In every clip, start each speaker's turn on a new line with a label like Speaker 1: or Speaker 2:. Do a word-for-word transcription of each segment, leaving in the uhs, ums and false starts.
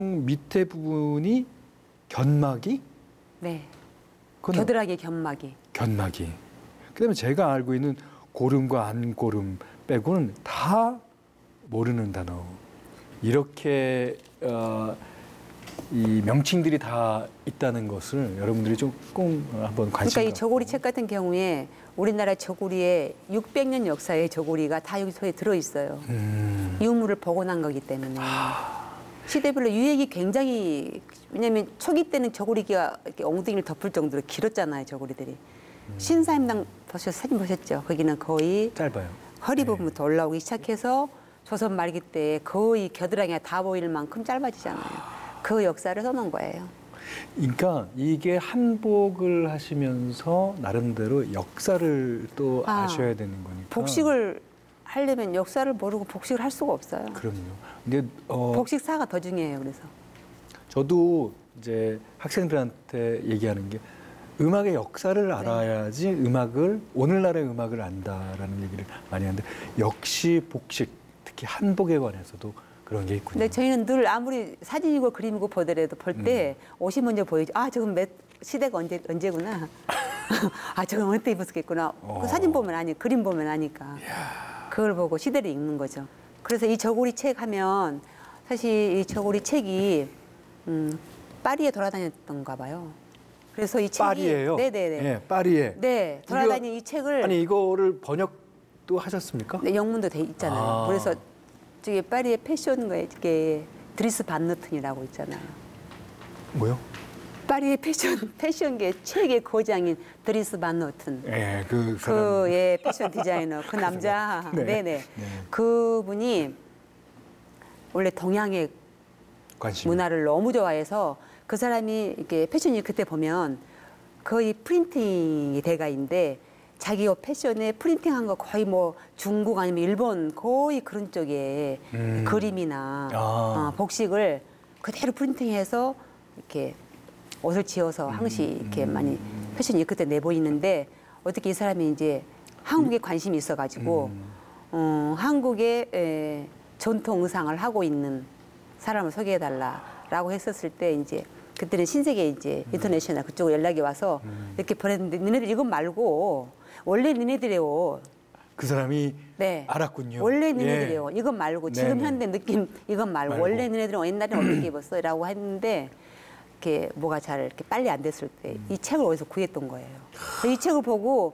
Speaker 1: 밑에 부분이 견막이?
Speaker 2: 네.
Speaker 1: 그건
Speaker 2: 겨드랑이 견막이.
Speaker 1: 견막이. 그다음에 제가 알고 있는 고름과 안고름 빼고는 다 모르는 단어. 이렇게 어, 이 명칭들이 다 있다는 것을 여러분들이 조금 한번 관심.
Speaker 2: 그러니까 이 저고리 책 같은 경우에 우리나라 저고리에 육백 년 역사의 저고리가 다 여기 속에 들어 있어요.
Speaker 1: 음.
Speaker 2: 유물을 복원한 거기 때문에. 시대별로 유액이 굉장히, 왜냐하면 초기 때는 저고리가 이렇게 엉덩이를 덮을 정도로 길었잖아요, 저고리들이.
Speaker 1: 음.
Speaker 2: 신사임당 보셔서 사진 보셨죠? 거기는 거의
Speaker 1: 짧아요.
Speaker 2: 허리
Speaker 1: 네.
Speaker 2: 부분부터 올라오기 시작해서 조선 말기 때 거의 겨드랑이가 다 보일 만큼 짧아지잖아요. 그 역사를 써놓은 거예요.
Speaker 1: 그러니까 이게 한복을 하시면서 나름대로 역사를 또
Speaker 2: 아,
Speaker 1: 아셔야 되는 거니까.
Speaker 2: 복식을 하려면 역사를 모르고 복식을 할 수가 없어요.
Speaker 1: 그럼요. 근데 어,
Speaker 2: 복식사가 더 중요해요. 그래서
Speaker 1: 저도 이제 학생들한테 얘기하는 게 음악의 역사를 알아야지 음악을 오늘날의 음악을 안다라는 얘기를 많이 하는데 역시 복식 특히 한복에 관해서도 그런 게 있군요.
Speaker 2: 근데 저희는 늘 아무리 사진이고 그림이고 보더라도 볼 때
Speaker 1: 음.
Speaker 2: 옷이 먼저 보이죠. 아, 저건 몇 시대가 언제 언제구나. 아, 저건 어때 입었겠구나.
Speaker 1: 어.
Speaker 2: 그 사진 보면 아니, 그림 보면 아니까. 그걸 보고 시대를 읽는 거죠. 그래서 이 저고리 책 하면 사실 이 저고리 책이 음, 파리에 돌아다녔던가 봐요. 그래서 이 책이
Speaker 1: 파리예요.
Speaker 2: 네네네.
Speaker 1: 네, 파리에.
Speaker 2: 네, 돌아다닌 이 책을
Speaker 1: 아니 이거를 번역도 하셨습니까?
Speaker 2: 네, 영문도 돼 있잖아요.
Speaker 1: 아.
Speaker 2: 그래서 저기 파리의 패션가에 이게 드리스 반너튼이라고 있잖아요.
Speaker 1: 뭐요?
Speaker 2: 파리의 패션 패션계 최대 거장인 드리스 반너튼.
Speaker 1: 예, 그 사람.
Speaker 2: 그 예, 패션 디자이너 그 남자.
Speaker 1: 네.
Speaker 2: 네네.
Speaker 1: 네.
Speaker 2: 그분이 원래 동양의
Speaker 1: 관심.
Speaker 2: 문화를 너무 좋아해서 그 사람이 이렇게 패션이 그때 보면 거의 프린팅이 대가인데 자기 옷 패션에 프린팅한 거 거의 뭐 중국 아니면 일본 거의 그런 쪽에
Speaker 1: 음.
Speaker 2: 그림이나
Speaker 1: 아.
Speaker 2: 어, 복식을 그대로 프린팅해서 이렇게 옷을 지어서 항시 이렇게
Speaker 1: 음.
Speaker 2: 많이 패션이 그때 내보이는데 어떻게 이 사람이 이제 한국에 관심이 있어가지고
Speaker 1: 음.
Speaker 2: 어, 한국의 에, 전통 의상을 하고 있는 사람을 소개해달라라고 했었을 때 이제 그때는 신세계 이제 인터내셔널 그쪽으로 연락이 와서
Speaker 1: 음.
Speaker 2: 이렇게 보냈는데 니네들 이건 말고 원래 니네들의 옷
Speaker 1: 그 사람이
Speaker 2: 네.
Speaker 1: 알았군요.
Speaker 2: 원래 니네들의
Speaker 1: 예.
Speaker 2: 옷 이건 말고 지금
Speaker 1: 네네.
Speaker 2: 현대 느낌 이건 말고,
Speaker 1: 말고.
Speaker 2: 원래 니네들은 옛날에 어떻게 입었어라고 했는데 이렇게 뭐가 잘 이렇게 빨리 안 됐을 때 이 책을 어디서 구했던 거예요. 이 책을 보고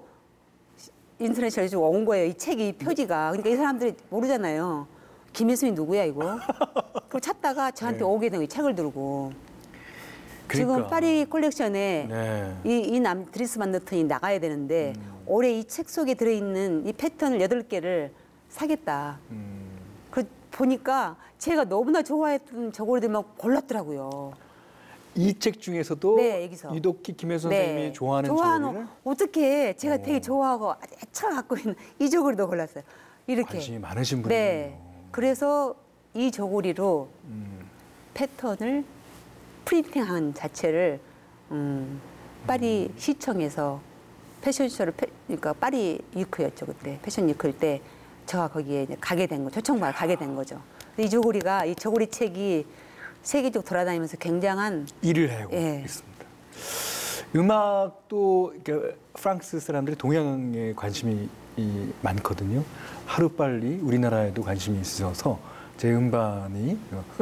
Speaker 2: 인터넷에 온 거예요. 이 책이 표지가. 그러니까 이 사람들이 모르잖아요. 김혜순이 누구야 이거? 그걸 찾다가 저한테
Speaker 1: 네.
Speaker 2: 오게 된 거예요. 책을 들고. 지금
Speaker 1: 그러니까.
Speaker 2: 파리 콜렉션에
Speaker 1: 네.
Speaker 2: 이, 이 남 드리스 반너튼이 나가야 되는데 올해 이 책 속에 들어있는 이 패턴을 여덟 개를 사겠다.
Speaker 1: 음.
Speaker 2: 그 보니까 제가 너무나 좋아했던 저고리들만 골랐더라고요.
Speaker 1: 이 책 중에서도
Speaker 2: 네, 여기서.
Speaker 1: 이덕희 김혜선 선생님이 좋아하는
Speaker 2: 좋아하는
Speaker 1: 저고리를
Speaker 2: 어떻게 제가
Speaker 1: 오.
Speaker 2: 되게 좋아하고 애처 갖고 있는 이 저고리도 골랐어요. 이렇게.
Speaker 1: 관심이 많으신 분이에요.
Speaker 2: 네. 그래서 이 저고리로
Speaker 1: 음.
Speaker 2: 패턴을 프린팅한 자체를 음, 파리 시청에서 패션쇼를 패, 그러니까 파리 위크였죠 그때 패션 위크일 때 제가 거기에 이제 가게 된 거, 초청받아 가게 된 거죠. 근데 이 저고리가 이 저고리 책이 세계적 돌아다니면서 굉장한
Speaker 1: 일을 하고
Speaker 2: 예.
Speaker 1: 있습니다. 음악도 그러니까 프랑스 사람들이 동양에 관심이 이 많거든요. 하루 빨리 우리나라에도 관심이 있어서 제 음반이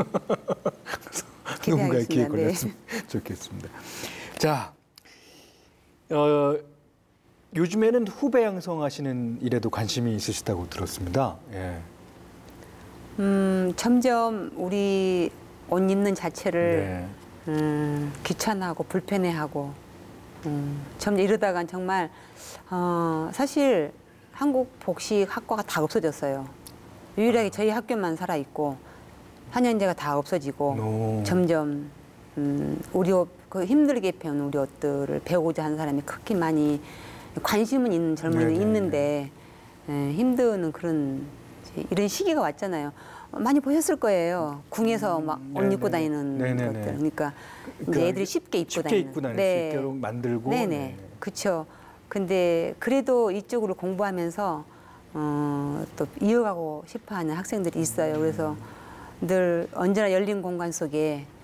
Speaker 1: 누군가의 귀에
Speaker 2: 기대하겠습니다.
Speaker 1: 걸렸으면 좋겠습니다. 자, 어, 요즘에는 후배 양성하시는 일에도 관심이 있으시다고 들었습니다. 예.
Speaker 2: 음, 점점 우리 옷 입는 자체를
Speaker 1: 네.
Speaker 2: 음, 귀찮아하고 불편해하고 음, 점점 이러다간 정말 어, 사실 한국 복식 학과가 다 없어졌어요. 유일하게 저희 학교만 살아 있고 한연제가 다 없어지고
Speaker 1: 오.
Speaker 2: 점점 음, 우리 옷, 그 힘들게 배운 우리 옷들을 배우고자 하는 사람이 그렇게 많이 관심은 있는 젊은이는
Speaker 1: 네네.
Speaker 2: 있는데 예, 힘드는 그런 이제 이런 시기가 왔잖아요. 많이 보셨을 거예요. 궁에서 막 옷
Speaker 1: 네네.
Speaker 2: 입고 다니는
Speaker 1: 네네네.
Speaker 2: 것들. 그러니까
Speaker 1: 그
Speaker 2: 이제 애들이 쉽게 입고
Speaker 1: 쉽게
Speaker 2: 다니는.
Speaker 1: 입고 다닐
Speaker 2: 네.
Speaker 1: 수 있도록 만들고.
Speaker 2: 네네.
Speaker 1: 네.
Speaker 2: 그렇죠. 근데 그래도 이쪽으로 공부하면서 어, 또 이어가고 싶어하는 학생들이 있어요. 그래서 늘 언제나 열린 공간 속에